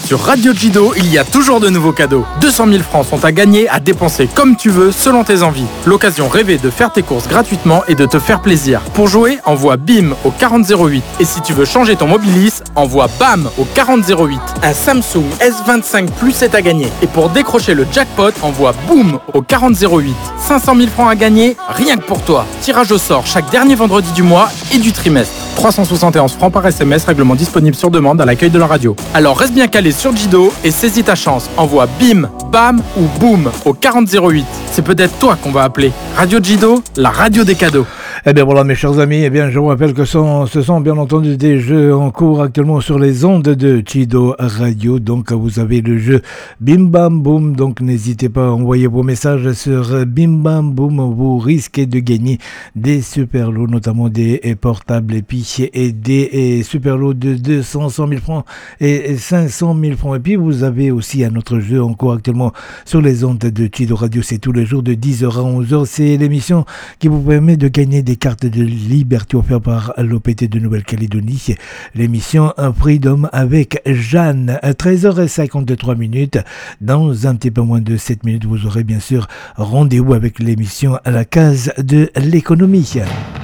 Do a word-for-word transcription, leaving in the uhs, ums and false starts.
Sur Radio Jido, il y a toujours de nouveaux cadeaux. deux cent mille francs sont à gagner, à dépenser comme tu veux, selon tes envies. L'occasion rêvée de faire tes courses gratuitement et de te faire plaisir. Pour jouer, envoie BIM au quarante zéro huit. Et si tu veux changer ton Mobilis, envoie BAM au quarante zéro huit. Un Samsung S vingt-cinq Plus est à gagner. Et pour décrocher le jackpot, envoie BOOM au quarante zéro huit. cinq cent mille francs à gagner, rien que pour toi. Tirage au sort chaque dernier vendredi du mois et du trimestre. trois cent soixante et onze francs par S M S, règlement disponible sur demande à l'accueil de la radio. Alors reste bien calé sur Jido et saisis ta chance. Envoie BIM, BAM ou BOOM au quarante zéro huit. C'est peut-être toi qu'on va appeler. Radio Jido, la radio des cadeaux. Eh bien voilà mes chers amis, eh bien je vous rappelle que sont, ce sont bien entendu des jeux en cours actuellement sur les ondes de Jido Radio. Donc vous avez le jeu Bim Bam Boom, donc n'hésitez pas à envoyer vos messages sur Bim Bam Boom. Vous risquez de gagner des super lots, notamment des portables et puis et des et super lots de deux cents, cent mille francs et cinq cent mille francs. Et puis vous avez aussi un autre jeu en cours actuellement sur les ondes de Jido Radio. C'est tous les jours de dix heures à onze heures. C'est l'émission qui vous permet de gagner des cartes de liberté offertes par l'O P T de Nouvelle-Calédonie. L'émission Freedom avec Jeanne. À treize heures cinquante-trois minutes. Dans un petit peu moins de sept minutes, vous aurez bien sûr rendez-vous avec l'émission à la case de l'économie.